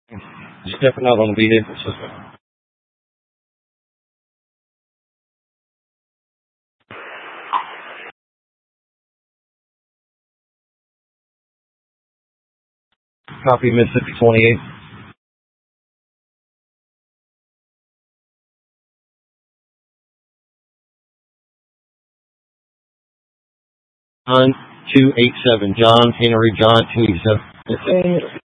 Stepping out on the vehicle system. Copy Mississippi 28. John 287. John Henry John 287.